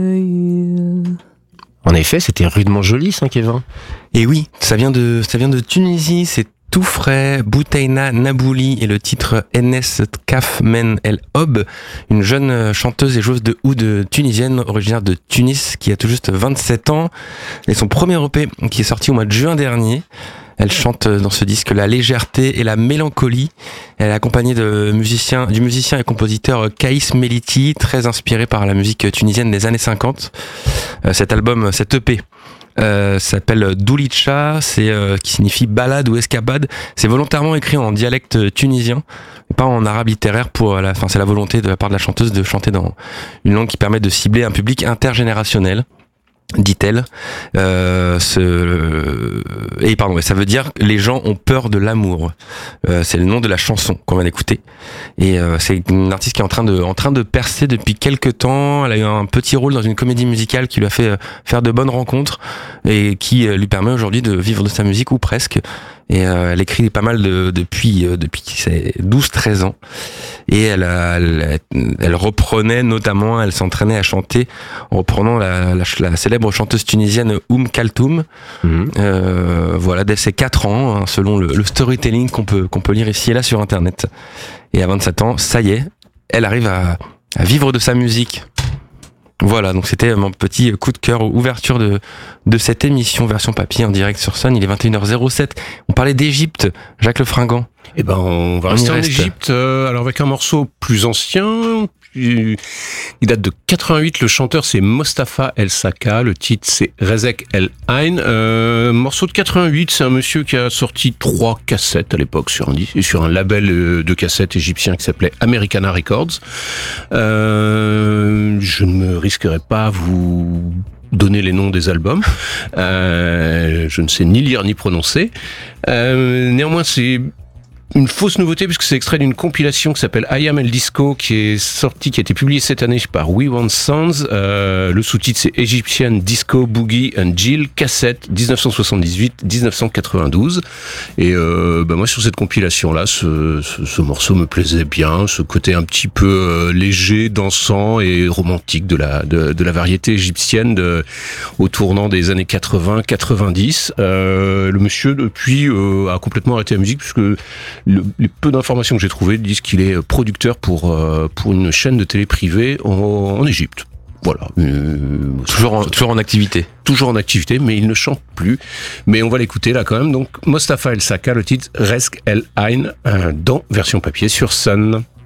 En effet, c'était rudement joli, ça, Kevin. Et oui, ça vient de Tunisie, c'est tout frais. Boutaina Nabouli et le titre Enes Tkaf Men El Hob, une jeune chanteuse et joueuse de oud tunisienne originaire de Tunis qui a tout juste 27 ans. Et son premier EP qui est sorti au mois de juin dernier. Elle chante dans ce disque la légèreté et la mélancolie. Elle est accompagnée du musicien et compositeur Kaïs Meliti, très inspiré par la musique tunisienne des années 50. Cet EP, s'appelle Doulicha, qui signifie balade ou escapade. C'est volontairement écrit en dialecte tunisien, et pas en arabe littéraire c'est la volonté de la part de la chanteuse de chanter dans une langue qui permet de cibler un public intergénérationnel, dit-elle. Et ça veut dire les gens ont peur de l'amour. C'est le nom de la chanson qu'on vient d'écouter. Et c'est une artiste qui est en train de percer depuis quelques temps. Elle a eu un petit rôle dans une comédie musicale qui lui a fait faire de bonnes rencontres et qui lui permet aujourd'hui de vivre de sa musique, ou presque. Et elle écrit pas mal depuis ses 12-13 ans. Et elle reprenait notamment, elle s'entraînait à chanter en reprenant la célèbre chanteuse tunisienne Kalthoum. Voilà, dès ses 4 ans, hein, selon le storytelling qu'on peut lire ici et là sur Internet. Et à 27 ans, ça y est, elle arrive à vivre de sa musique. Voilà, donc c'était mon petit coup de cœur, ouverture de cette émission version papier en direct sur Sun. Il est 21h07. On parlait d'Égypte, Jacques Le Fringant. Eh ben, on va rester en Égypte, alors avec un morceau plus ancien. Il date de 88, le chanteur c'est Mostafa El Saka, le titre c'est Rezek El Ain, morceau de 88, c'est un monsieur qui a sorti 3 cassettes à l'époque sur un label de cassettes égyptien qui s'appelait Americana Records. Je ne me risquerai pas à vous donner les noms des albums, je ne sais ni lire ni prononcer, néanmoins c'est une fausse nouveauté puisque c'est extrait d'une compilation qui s'appelle I Am El Disco qui a été publiée cette année par We Want Sounds. Le sous-titre c'est Egyptian Disco Boogie and Jill, cassette 1978-1992. Et moi sur cette compilation là, ce morceau me plaisait bien, ce côté un petit peu léger, dansant et romantique de la variété égyptienne au tournant des années 80-90. Le monsieur depuis a complètement arrêté la musique puisque les peu d'informations que j'ai trouvées disent qu'il est producteur pour une chaîne de télé privée en Égypte. Voilà. Toujours en activité. Toujours en activité, mais il ne chante plus. Mais on va l'écouter là quand même. Donc, Mostafa El Saka, le titre Rezek El Ain, dans version papier sur Sun.